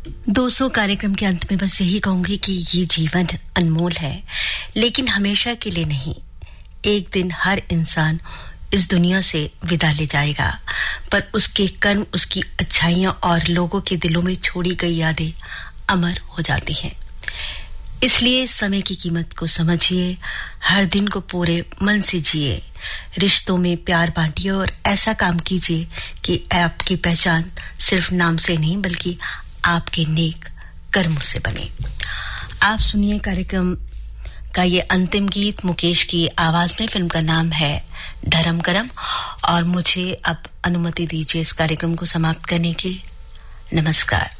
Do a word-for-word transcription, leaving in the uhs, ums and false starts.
दोस्तों, कार्यक्रम के अंत में बस यही कहूंगी कि ये जीवन अनमोल है, लेकिन हमेशा के लिए नहीं। एक दिन हर इंसान इस दुनिया से विदा ले जाएगा, पर उसके कर्म, उसकी अच्छाइयां और लोगों के दिलों में छोड़ी गई यादें अमर हो जाती हैं। इसलिए समय की कीमत को समझिए, हर दिन को पूरे मन से जिए, रिश्तों में प्यार बांटिए और ऐसा काम कीजिए कि आपकी पहचान सिर्फ नाम से नहीं बल्कि आपके नेक कर्मों से बने। आप सुनिए कार्यक्रम का ये अंतिम गीत मुकेश की आवाज में। फिल्म का नाम है धर्म करम। और मुझे अब अनुमति दीजिए इस कार्यक्रम को समाप्त करने की। नमस्कार।